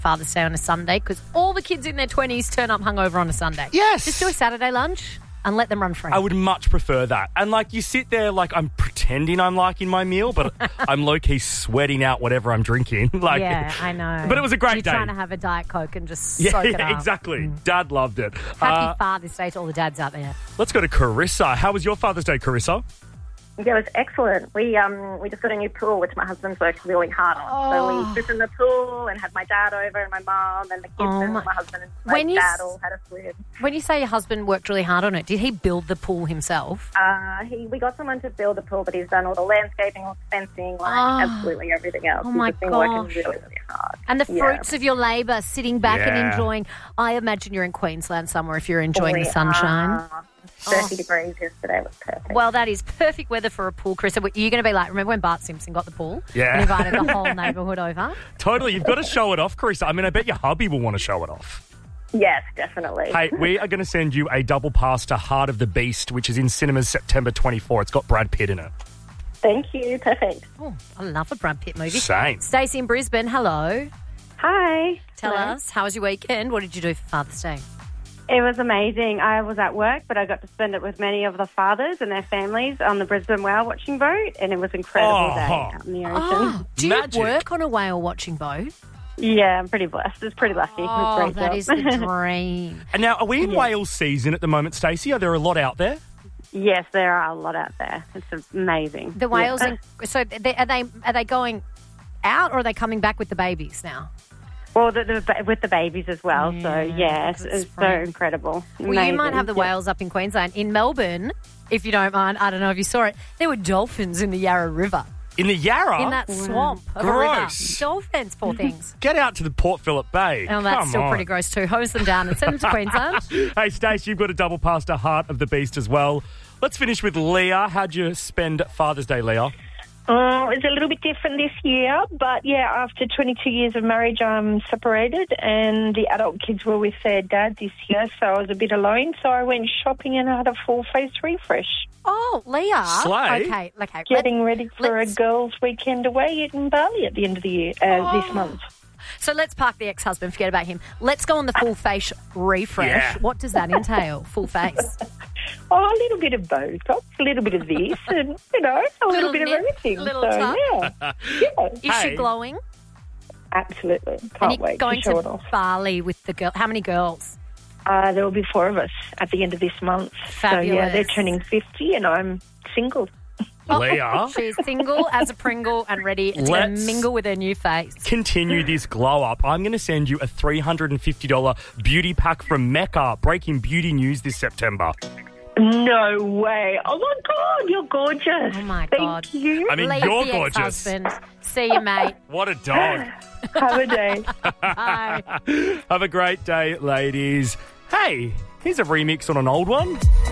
Father's Day on a Sunday because all the kids in their 20s turn up hungover on a Sunday. Yes. Just do a Saturday lunch and let them run free. I would much prefer that. And, like, you sit there like I'm pretending I'm liking my meal, but I'm low-key sweating out whatever I'm drinking. Like, yeah, I know. But it was a great day. You're trying to have a Diet Coke and just soak it up. Exactly. Dad loved it. Happy Father's Day to all the dads out there. Let's go to Carissa. How was your Father's Day, Carissa? Yeah, it was excellent. We just got a new pool, which my husband's worked really hard on. So we swim in the pool and had my dad over and my mum and the kids and my husband and my dad all had a swim. When you say your husband worked really hard on it, did he build the pool himself? We got someone to build the pool, but he's done all the landscaping, all the fencing, absolutely everything else. Oh, my He's been working really, really hard. And the fruits of your labour, sitting back and enjoying. I imagine you're in Queensland somewhere if you're enjoying the sunshine. 30 degrees yesterday was perfect. Well, that is perfect weather for a pool, Chris. Are you going to be like, remember when Bart Simpson got the pool? Yeah. And invited the whole neighbourhood over? Totally. You've got to show it off, Carissa. I mean, I bet your hubby will want to show it off. Yes, definitely. Hey, we are going to send you a double pass to Heart of the Beast, which is in cinemas September 24. It's got Brad Pitt in it. Thank you. Perfect. Oh, I love a Brad Pitt movie. Same. Stacey in Brisbane, hello. Hi. Tell us, how was your weekend? What did you do for Father's Day? It was amazing. I was at work, but I got to spend it with many of the fathers and their families on the Brisbane whale watching boat, and it was an incredible day out in the ocean. Do you work on a whale watching boat? Yeah, I'm pretty blessed. It's pretty lucky. Oh, It's that is the dream. And now, are we in whale season at the moment, Stacey? Are there a lot out there? Yes, there are a lot out there. It's amazing. The whales, so are they going out or are they coming back with the babies now? Well, with the babies as well. So, yes, it's so incredible. Well, amazing. you might have the whales up in Queensland. In Melbourne, if you don't mind, I don't know if you saw it, there were dolphins in the Yarra River. In the Yarra? In that swamp of Gross. a river. Dolphins, poor things. Get out to the Port Phillip Bay. Oh, that's Come still on. pretty gross too. Hose them down and send them to Queensland. Hey, Stace, you've got a double pass to Heart of the Beast as well. Let's finish with Leah. How'd you spend Father's Day, Leah? It's a little bit different this year, but yeah, after 22 years of marriage, I'm separated and the adult kids were with their dad this year, so I was a bit alone, so I went shopping and I had a full face refresh. Oh, Leah. Slay. Okay. Getting ready for a girls' weekend away in Bali at the end of the year, this month. So let's park the ex-husband, forget about him. Let's go on the full face refresh. Yeah. What does that entail, full face? Oh, a little bit of Botox, a little bit of this, and, a little bit of everything. Little so, tuck. yeah. Is she glowing? Absolutely. And Can't you're wait going to show it off. Bali with the girl. How many girls? There will be 4 of us at the end of this month. Fabulous. So, yeah, they're turning 50 and I'm single. Leah. She's single as a Pringle and ready to Let's mingle with her new face. Continue this glow up. I'm going to send you a $350 beauty pack from Mecca, breaking beauty news this September. No way. Oh, my God, you're gorgeous. Oh, my God. Thank you. I mean, Leave you're the gorgeous. ex-husband. See you, mate. What a dog. Have a day. Bye. Have a great day, ladies. Hey, here's a remix on an old one.